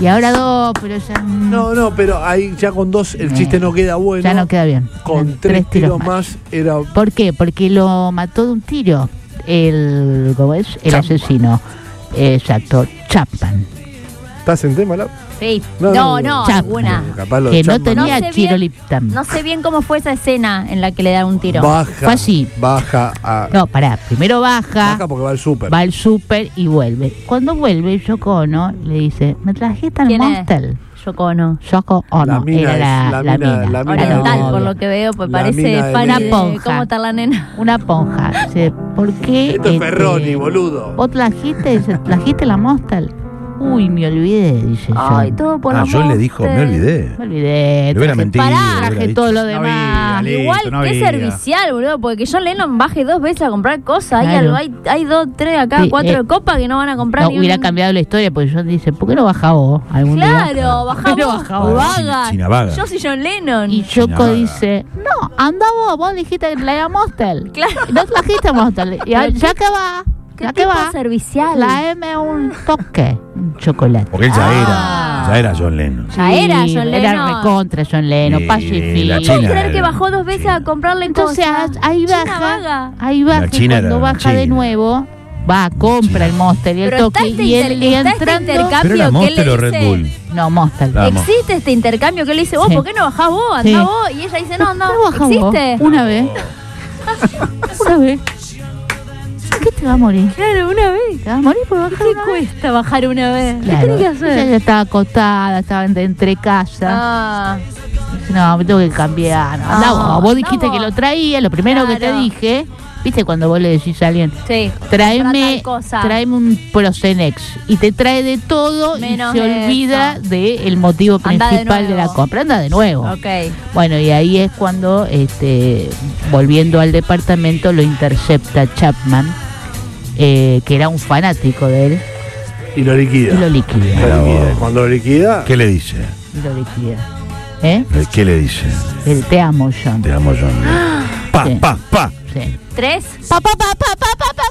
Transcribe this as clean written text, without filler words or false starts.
Y ahora 2, pero ya... No, pero ahí ya con 2 el chiste no queda bueno. Ya no queda bien. Con 3 tiros más era... ¿Por qué? Porque lo mató de un tiro ¿cómo es? El asesino. Exacto, Chapman. ¿Estás en tema, Lau? Sí. No, alguna. Que no tenía No sé chiroliptam. No sé bien cómo fue esa escena en la que le da un tiro. Fue así. Baja a... No, pará. Primero baja porque va al súper. Va al súper y vuelve. Cuando vuelve, Yoko Ono le dice, ¿me trajiste al ¿Quién es? Monster? Yoko Ono. Yoko Ono. La mina era la mina. Oriental, por lo que veo, pues La parece mina de fan Una de ponja. cómo está la nena. Una ponja. Dice, ¿por qué? Esto es Ferroni, boludo. ¿Vos trajiste? Dice, ¿trajiste la Monster? Uy, me olvidé, dice Ay, yo. todo por la Yo le dijo, me olvidé. Me olvidé. Le hubiera mentido. Pará. le hubiera Traje dicho. todo lo demás. había, listo, Igual, no qué había. servicial, boludo, porque John Lennon baje 2 veces a comprar cosas. Claro. Hay 2, 3 acá, Sí, 4 de copa que no van a comprar. No, ni hubiera un- cambiado la historia porque yo dice, ¿por qué no baja vos algún día? Claro, bajamos, Pero bajamos. vaga. China vaga. Yo soy John Lennon. Y Yoko China dice, no, anda vos dijiste que la Monster. Claro. No trajiste Monster. Y ya que va, ¿Qué ya que tipo va, servicial? la M un toque, un chocolate. Porque él ya era John Lennon. Ya era John Era Lennon. recontra John Lennon, Y pacífico. la ¿Puedo China creer que era- bajó 2 veces a comprarle Entonces cosas? ahí China baja, vaga. ahí baja, La y China cuando era la baja de China. nuevo, va, compra el Monster y el Pero toque. está Y este él y está este entrando. intercambio. Pero era ¿qué Monster le o Red dice? Bull. No, Monster. La- Vamos. Existe este intercambio que él dice, vos, Sí. ¿por qué no bajás vos? Andá Sí. vos. Y ella dice, no, no, ¿Qué bajás vos? existe. Una vez. Una vez. ¿Qué te va a morir? Claro, una vez. Te vas a morir por bajar ¿Qué una vez. cuesta bajar una vez? Claro. ¿Qué tenés que Ella hacer? ya estaba acostada, estaba entre casa. Ah, Dice, no, me tengo que cambiar. No, andá vos. Vos dijiste vos. que lo traía, lo primero que te Claro. dije. ¿Viste cuando vos le decís a alguien, sí. tráeme Compra tal cosa. un Prosenex? Y te trae de todo Menos y se olvida eso. del motivo Anda de principal de la nuevo. compra. Anda de nuevo. Ok. Bueno, y ahí es cuando, volviendo al departamento, lo intercepta Chapman, que era un fanático de él, Y lo liquida. y lo liquida. Lo liquida. Cuando lo liquida... ¿Qué le dice? Y lo liquida. ¿Eh? ¿Qué le dice? Te amo, John. Te amo, John. Pa, Sí. pa, pa. Sí. 3. Pa, pa, pa, pa, pa, pa, pa.